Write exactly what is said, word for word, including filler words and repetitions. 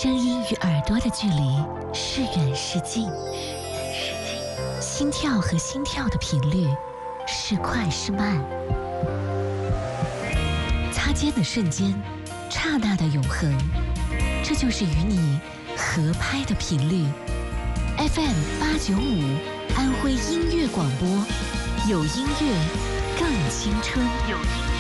声音与耳朵的距离是远是近，心跳和心跳的频率是快是慢，擦肩的瞬间，刹那的永恒，这就是与你合拍的频率。 F M 八九五安徽音乐广播，有音乐更青春。有音